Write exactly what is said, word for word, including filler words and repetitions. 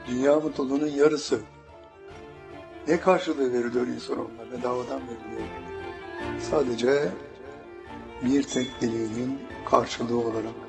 Dünya mutluluğunun yarısı. Ne karşılığı veriliyor insan onlara? Bedavadan veriliyor. Sadece bir tek dileğinin karşılığı olarak.